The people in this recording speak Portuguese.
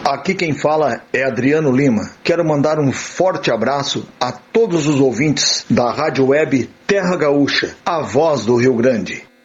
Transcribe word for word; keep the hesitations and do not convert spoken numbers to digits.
Aqui quem fala é Adriano Lima. Quero mandar um forte abraço a todos os ouvintes da Rádio Web Terra Gaúcha, a voz do Rio Grande.